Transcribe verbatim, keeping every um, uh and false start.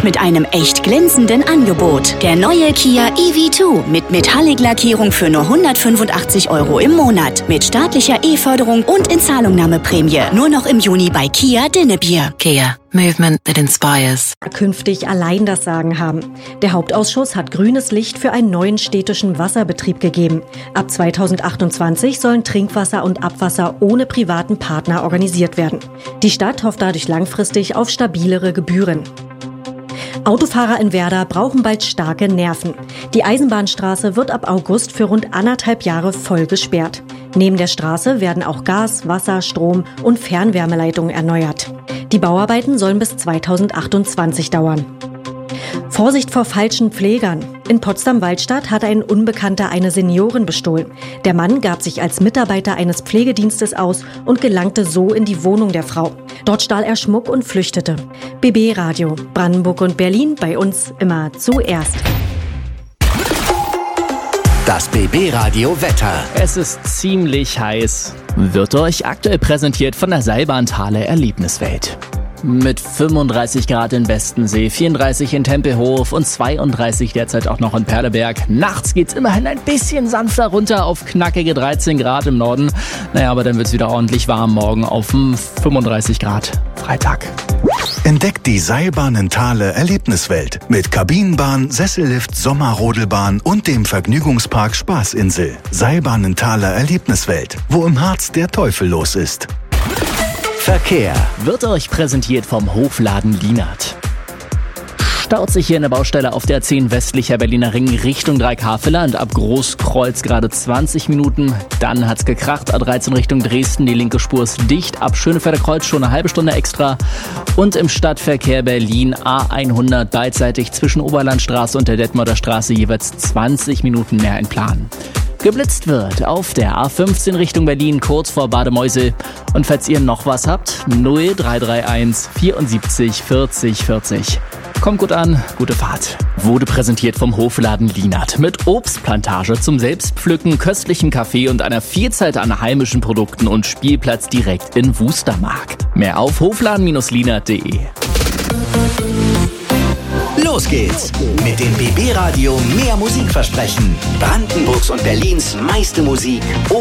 und mit einem echt glänzenden Angebot. Der neue Kia E V zwei mit Metallic-Lackierung für nur hundertfünfundachtzig Euro im Monat. Mit staatlicher E-Förderung und Inzahlungnahmeprämie. Nur noch im Juni bei Kia Dinnebier. Kia. Movement that inspires. Künftig allein das Sagen haben. Der Hauptausschuss hat grünes Licht für einen neuen städtischen Wasserbetrieb gegeben. Ab zweitausendachtundzwanzig sollen Trinkwasser und Abwasser ohne privaten Partner organisiert werden. Die Stadt hofft dadurch langfristig auf stabilere Gebühren. Autofahrer in Werder brauchen bald starke Nerven. Die Eisenbahnstraße wird ab August für rund anderthalb Jahre voll gesperrt. Neben der Straße werden auch Gas, Wasser, Strom und Fernwärmeleitungen erneuert. Die Bauarbeiten sollen bis zweitausendachtundzwanzig dauern. Vorsicht vor falschen Pflegern. In Potsdam-Waldstadt hat ein Unbekannter eine Seniorin bestohlen. Der Mann gab sich als Mitarbeiter eines Pflegedienstes aus und gelangte so in die Wohnung der Frau. Dort stahl er Schmuck und flüchtete. B B Radio, Brandenburg und Berlin, bei uns immer zuerst. Das B B Radio Wetter. Es ist ziemlich heiß. Wird euch aktuell präsentiert von der Seilbahnthale Erlebniswelt. Mit fünfunddreißig Grad in Westensee, vierunddreißig in Tempelhof und zweiunddreißig derzeit auch noch in Perleberg. Nachts geht's immerhin ein bisschen sanfter runter auf knackige dreizehn Grad im Norden. Naja, aber dann wird's wieder ordentlich warm morgen auf fünfunddreißig Grad. Freitag. Entdeckt die Seilbahnthale Erlebniswelt mit Kabinenbahn, Sessellift, Sommerrodelbahn und dem Vergnügungspark Spaßinsel. Seilbahnthale Erlebniswelt, wo im Harz der Teufel los ist. Verkehr wird euch präsentiert vom Hofladen Lienert. Staut sich hier in der Baustelle auf der zehn westlicher Berliner Ring Richtung drei K-Villa ab Großkreuz gerade zwanzig Minuten. Dann hat's gekracht, A dreizehn Richtung Dresden, die linke Spur ist dicht. Ab Schönefelder Kreuz schon eine halbe Stunde extra. Und im Stadtverkehr Berlin A hundert beidseitig zwischen Oberlandstraße und der Detmolder Straße jeweils zwanzig Minuten mehr in Plan. Geblitzt wird auf der A fünfzehn Richtung Berlin, kurz vor Bademäusel. Und falls ihr noch was habt, null drei drei eins vierundsiebzig vierzig vierzig. Kommt gut an, gute Fahrt. Wurde präsentiert vom Hofladen Lienert mit Obstplantage zum Selbstpflücken, köstlichem Kaffee und einer Vielzahl an heimischen Produkten und Spielplatz direkt in Wustermark. Mehr auf hofladen Lienert punkt de. Los geht's mit dem B B Radio Mehr Musik versprechen. Brandenburgs und Berlins meiste Musik